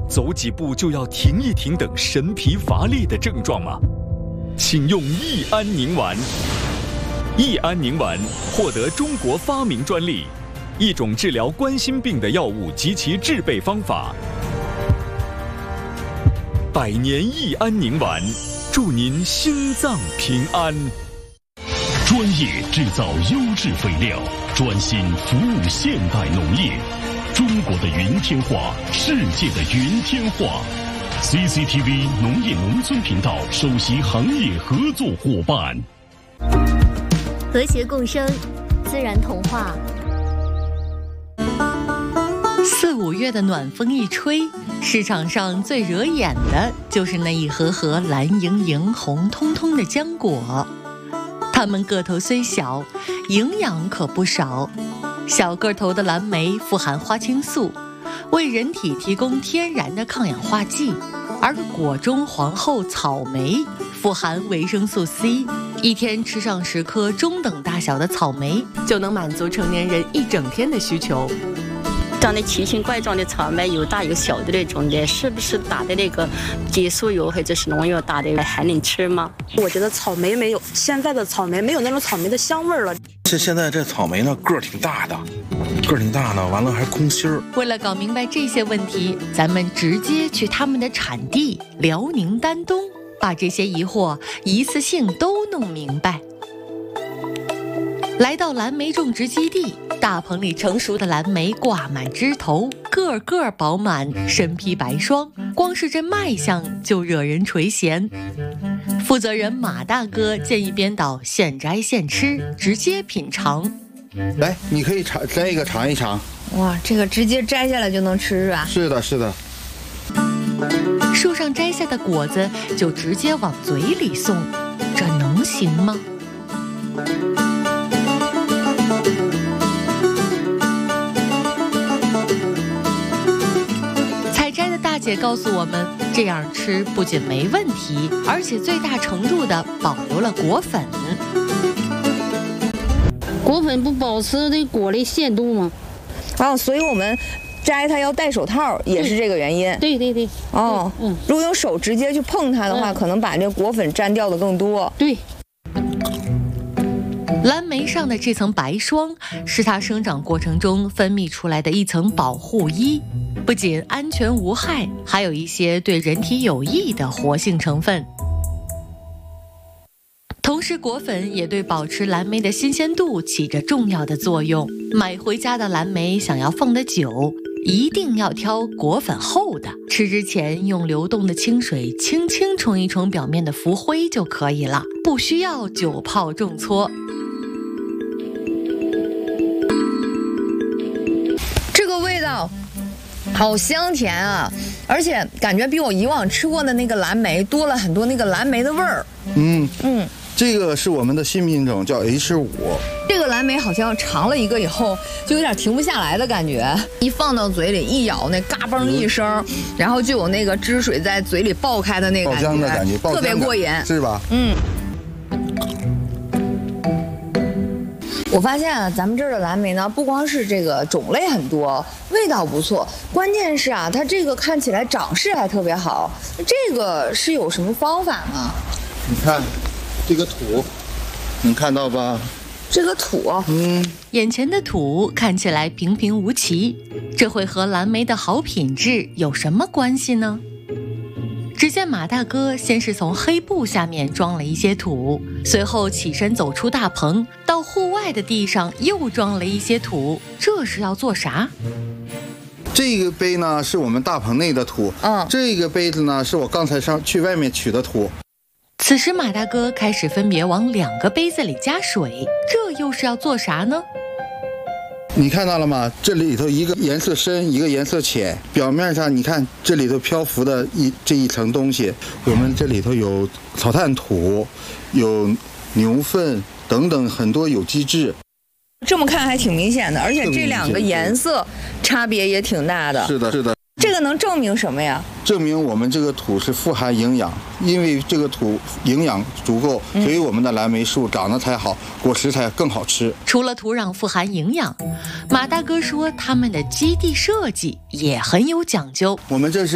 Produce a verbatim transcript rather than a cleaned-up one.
走几步就要停一停等神疲乏力的症状吗？请用益安宁丸。益安宁丸获得中国发明专利，一种治疗冠心病的药物及其制备方法。百年益安宁丸，祝您心脏平安。 专业制造优质肥料，专心服务现代农业。中国的云天化，世界的云天化。C C T V 农业农村频道首席行业合作伙伴。 和谐共生，自然童话。 四五月的暖风一吹，市场上最惹眼的就是那一盒盒蓝莹莹、红彤彤的浆果。它们个头虽小，营养可不少。小个头的蓝莓富含花青素，为人体提供天然的抗氧化剂，而果中皇后草莓富含维生素 C， 一天吃上十颗中等大小的草莓，就能满足成年人一整天的需求。 长得奇形怪状的草莓，有大有小的那种的，是不是打的那个激素油或者是农药打的，还能吃吗？ 我觉得草莓没有现在的草莓没有那种草莓的香味了。 这现在这草莓呢，个儿挺大的，个儿挺大呢，完了还空心儿。 为了搞明白这些问题，咱们直接去他们的产地辽宁丹东，把这些疑惑一次性都弄明白。来到蓝莓种植基地，大棚里成熟的蓝莓挂满枝头，个个饱满，身披白霜，光是这卖相就惹人垂涎。负责人马大哥建议编导现摘现吃，直接品尝。 来，你可以尝摘一个尝一尝。 哇，这个直接摘下来就能吃是吧？ 是的，是的。 树上摘下的果子就直接往嘴里送，这能行吗？大姐告诉我们，这样吃不仅没问题，而且最大程度地保留了果粉。 果粉不保持这果的鲜度吗？ 啊，所以我们摘它要戴手套，也是这个原因。 对对对。 哦，嗯，如果用手直接去碰它的话，嗯、可能把这果粉沾掉的更多。 对。 蓝莓上的这层白霜是它生长过程中分泌出来的一层保护衣，不仅安全无害，还有一些对人体有益的活性成分。同时，果粉也对保持蓝莓的新鲜度起着重要的作用。买回家的蓝莓想要放得久，一定要挑果粉厚的，吃之前用流动的清水轻轻冲一冲表面的浮灰就可以了，不需要久泡重搓。 这个味道好香甜啊，而且感觉比我以往吃过的那个蓝莓多了很多那个蓝莓的味儿。 嗯嗯，这个是我们的新品种，叫 H 五。 这个蓝莓好像尝了一个以后就有点停不下来的感觉，一放到嘴里一咬，那嘎嘣一声、嗯，然后就有那个汁水在嘴里爆开的那个感觉， 爆浆的感觉， 特别过瘾， 是吧？ 嗯。我发现啊，咱们这儿的蓝莓呢，不光是这个种类很多，味道不错，关键是啊，它这个看起来长势还特别好。这个是有什么方法吗？ 你看，这个土，能看到吧？ 这个土， 嗯， 眼前的土看起来平平无奇，这会和蓝莓的好品质有什么关系呢？只见马大哥先是从黑布下面装了一些土，随后起身走出大棚，到户外的地上又装了一些土，这是要做啥？ 这个杯呢是我们大棚内的土，嗯，这个杯子呢是我刚才上去外面取的土。 此时马大哥开始分别往两个杯子里加水，这又是要做啥呢？ 你看到了吗？这里头一个颜色深，一个颜色浅，表面上你看这里头漂浮的一这一层东西，我们这里头有草炭土，有牛粪等等很多有机质。 这么看还挺明显的，而且这两个颜色差别也挺大的。 是的，是的。 这个能证明什么呀？ 证明我们这个土是富含营养，因为这个土营养足够，所以我们的蓝莓树长得才好，果实才更好吃。 除了土壤富含营养，马大哥说他们的基地设计也很有讲究。 我们这是